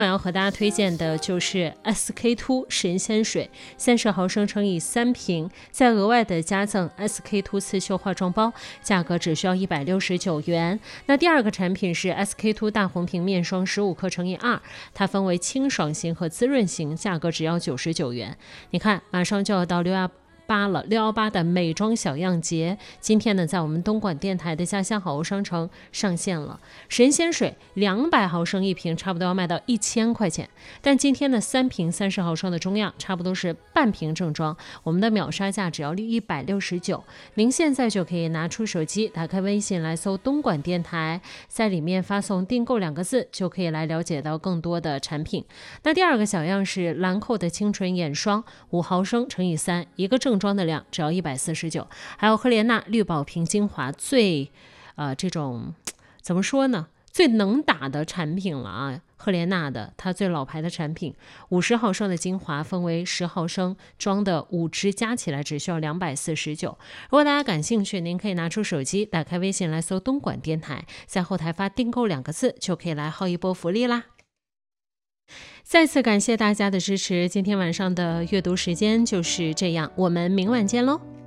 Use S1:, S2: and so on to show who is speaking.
S1: 要和大家推荐的就是 SK-II 神仙水，30毫升乘以3瓶，再额外的加赠 SK-II 刺绣化妆包，价格只需要169元。那第二个产品是 SK-II 大红瓶面霜15克乘以2，它分为清爽型和滋润型，价格只要99元。你看，马上就要到618的美妆小样节，今天呢，在我们东莞电台的家乡好物商城上线了。神仙水200毫升一瓶，差不多要卖到1000块钱，但今天的3瓶30毫升的中样，差不多是半瓶正装，我们的秒杀价只要169。您现在就可以拿出手机，打开微信来搜东莞电台，在里面发送订购2个字，就可以来了解到更多的产品。那第二个小样是兰蔻的清纯眼霜5毫升乘以3，一个正装的量只要149。还有赫莲娜绿宝瓶精华这种怎么说呢，最能打的产品了啊！赫莲娜的它最老牌的产品，50毫升的精华分为10毫升装的5支，加起来只需要249。如果大家感兴趣，您可以拿出手机，打开微信来搜东莞电台，在后台发订购2个字，就可以来薅一波福利啦。再次感谢大家的支持，今天晚上的阅读时间就是这样，我们明晚见喽。